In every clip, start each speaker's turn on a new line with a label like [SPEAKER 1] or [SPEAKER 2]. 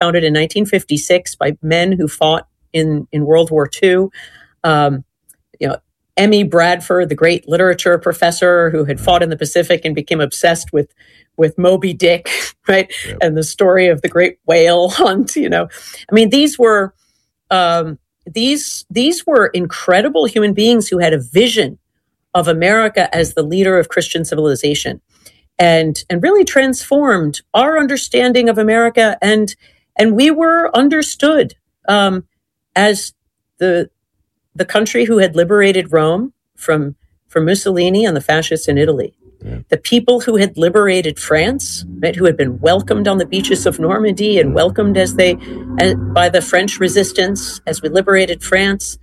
[SPEAKER 1] founded in 1956 by men who fought in World War II. Emmy Bradford, the great literature professor who had fought in the Pacific and became obsessed with Moby Dick, right? Yep. And the story of the great whale hunt, these were incredible human beings who had a vision of America as the leader of Christian civilization and really transformed our understanding of America. And we were understood as the country who had liberated Rome from Mussolini and the fascists in Italy. Yeah. The people who had liberated France, right, who had been welcomed on the beaches of Normandy and welcomed by the French resistance as we liberated France.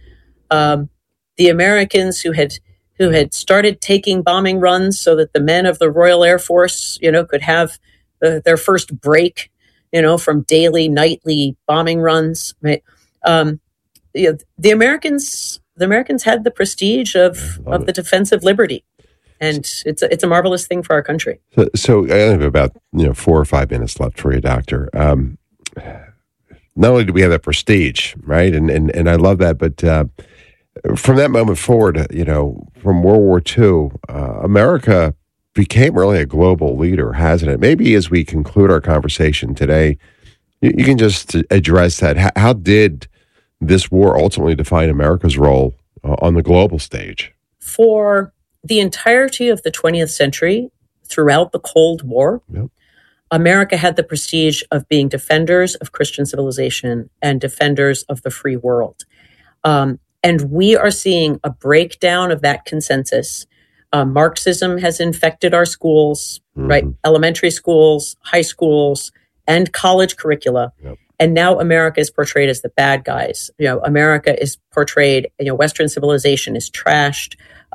[SPEAKER 1] The Americans who had started taking bombing runs so that the men of the Royal Air Force, could have their first break, from daily, nightly bombing runs. Right? The Americans had the prestige of the defense of liberty. And it's a marvelous thing for our country.
[SPEAKER 2] So I have about 4 or 5 minutes left for you, Doctor. Not only do we have that prestige, right, and I love that, but from that moment forward, from World War II, America became really a global leader, hasn't it? Maybe as we conclude our conversation today, you can just address that. How did this war ultimately define America's role on the global stage?
[SPEAKER 1] For the entirety of the 20th century, throughout the Cold War, yep, America had the prestige of being defenders of Christian civilization and defenders of the free world. And we are seeing a breakdown of that consensus. Marxism has infected our schools, right? Elementary schools, high schools, and college curricula. Yep. And now America is portrayed as the bad guys. America is portrayed, Western civilization is trashed.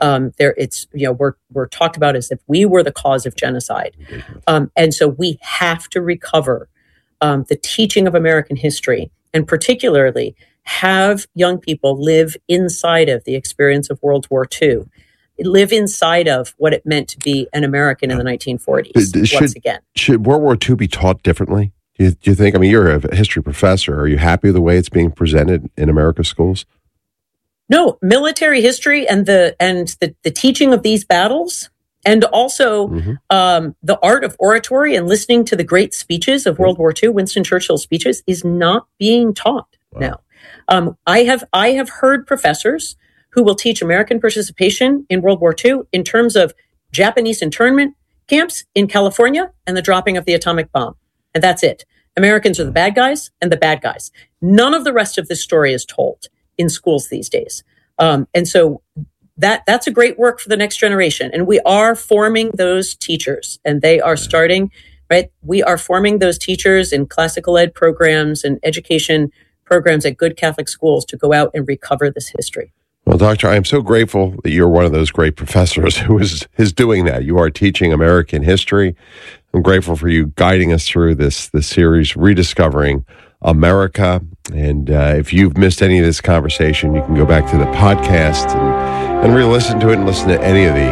[SPEAKER 1] We're talked about as if we were the cause of genocide. And so we have to recover the teaching of American history, and particularly have young people live inside of the experience of World War II, live inside of what it meant to be an American in the 1940s. Once again,
[SPEAKER 2] should World War II be taught differently? Do you think? You're a history professor. Are you happy with the way it's being presented in America's schools?
[SPEAKER 1] No, military history and the teaching of these battles, and also the art of oratory and listening to the great speeches of World War II, Winston Churchill's speeches, is not being taught now. I have heard professors who will teach American participation in World War II in terms of Japanese internment camps in California and the dropping of the atomic bomb. And that's it. Americans are the bad guys and the bad guys. None of the rest of this story is told in schools these days. And so that's a great work for the next generation. And we are forming those teachers, and they are starting, right? We are forming those teachers in classical ed programs and education programs at good Catholic schools to go out and recover this history.
[SPEAKER 2] Well, Doctor, I am so grateful that you're one of those great professors who is doing that. You are teaching American history. I'm grateful for you guiding us through this series, Rediscovering America. And if you've missed any of this conversation, you can go back to the podcast and re-listen to it and listen to any of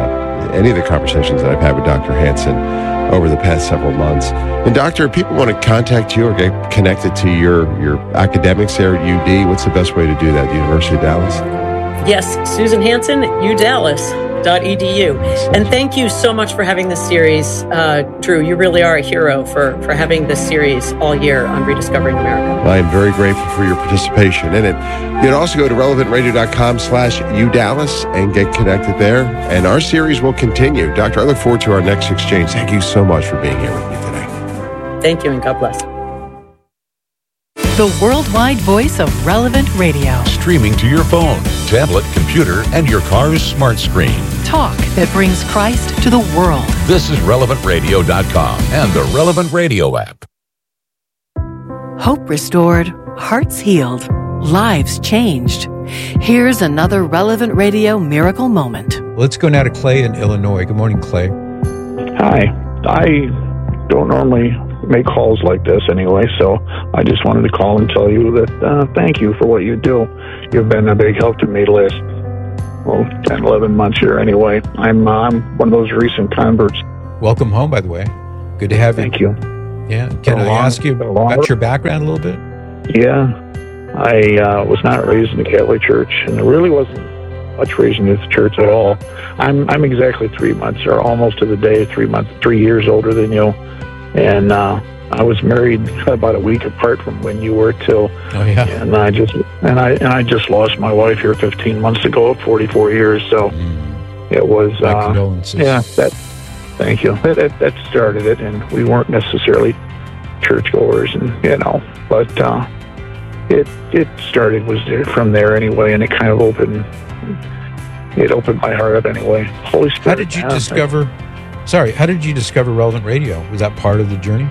[SPEAKER 2] the conversations that I've had with Dr. Hanson over the past several months. And Doctor, if people want to contact you or get connected to your academics there at UD, what's the best way to do that? The University of Dallas?
[SPEAKER 1] Yes, Susan Hanson, udallas.edu. And thank you so much for having this series. Drew, you really are a hero for having this series all year on Rediscovering America.
[SPEAKER 2] I am very grateful for your participation in it. You can also go to relevantradio.com/udallas and get connected there. And our series will continue. Doctor, I look forward to our next exchange. Thank you so much for being here with me today.
[SPEAKER 1] Thank you, and God bless.
[SPEAKER 3] The worldwide voice of Relevant Radio.
[SPEAKER 4] Streaming to your phone, tablet, computer, and your car's smart screen.
[SPEAKER 3] Talk that brings Christ to the world.
[SPEAKER 4] This is relevantradio.com and the Relevant Radio app.
[SPEAKER 3] Hope restored, hearts healed, lives changed. Here's another Relevant Radio miracle moment.
[SPEAKER 5] Let's go now to Clay in Illinois. Good morning, Clay.
[SPEAKER 6] Hi. I don't normally make calls like this anyway, so I just wanted to call and tell you that thank you for what you do. You've been a big help to me the last 10, 11 months here anyway. I'm one of those recent converts.
[SPEAKER 5] Welcome home, by the way. Good to have you.
[SPEAKER 6] Thank you.
[SPEAKER 5] Yeah. Can I ask you about your background a little bit?
[SPEAKER 6] Yeah. I was not raised in the Catholic Church, and there really wasn't much raised in the church at all. I'm exactly 3 months, or almost to the day, 3 years older than you. And I was married about a week apart from when you were too.
[SPEAKER 5] Oh yeah.
[SPEAKER 6] And I just lost my wife here 15 months ago at 44 years. So it was
[SPEAKER 5] my condolences.
[SPEAKER 6] Yeah, thank you. That started it, and we weren't necessarily churchgoers, and but it started from there anyway, and it kind of opened my heart up anyway. Holy Spirit.
[SPEAKER 5] How did you discover Relevant Radio? Was that part of the journey?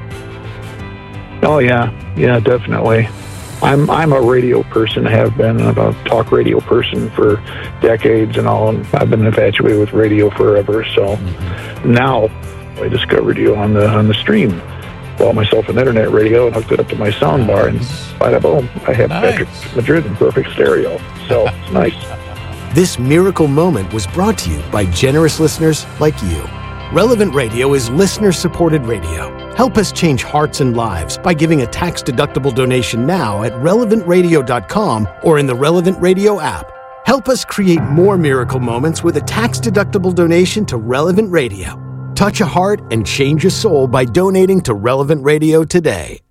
[SPEAKER 6] Oh yeah, definitely. I'm a radio person, have been a talk radio person for decades and all, and I've been infatuated with radio forever. So now I discovered you on the stream. Bought myself an internet radio and hooked it up to my sound bar, and bada boom, I have Patrick Madrid in perfect stereo. So it's nice.
[SPEAKER 7] This miracle moment was brought to you by generous listeners like you. Relevant Radio is listener-supported radio. Help us change hearts and lives by giving a tax-deductible donation now at relevantradio.com or in the Relevant Radio app. Help us create more miracle moments with a tax-deductible donation to Relevant Radio. Touch a heart and change a soul by donating to Relevant Radio today.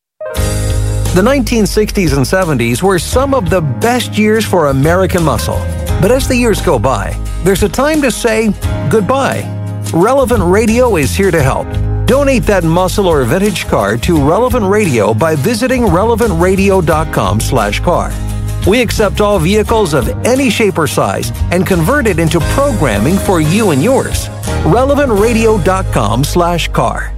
[SPEAKER 8] The 1960s and 70s were some of the best years for American muscle. But as the years go by, there's a time to say goodbye. Relevant Radio is here to help. Donate that muscle or vintage car to Relevant Radio by visiting relevantradio.com/car. We accept all vehicles of any shape or size and convert it into programming for you and yours. relevantradio.com/car.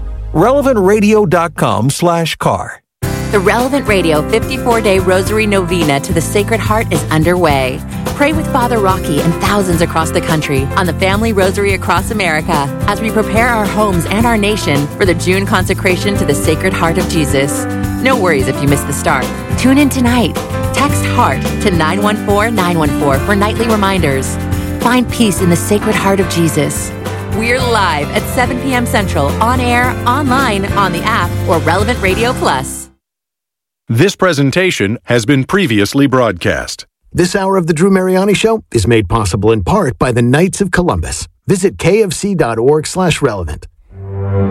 [SPEAKER 8] relevantradio.com/car.
[SPEAKER 9] The Relevant Radio 54-Day Rosary Novena to the Sacred Heart is underway. Pray with Father Rocky and thousands across the country on the Family Rosary across America as we prepare our homes and our nation for the June consecration to the Sacred Heart of Jesus. No worries if you miss the start. Tune in tonight. Text HEART to 914-914 for nightly reminders. Find peace in the Sacred Heart of Jesus. We're live at 7 p.m. Central, on air, online, on the app, or Relevant Radio Plus.
[SPEAKER 10] This presentation has been previously broadcast.
[SPEAKER 7] This hour of the Drew Mariani Show is made possible in part by the Knights of Columbus. Visit kfc.org/relevant.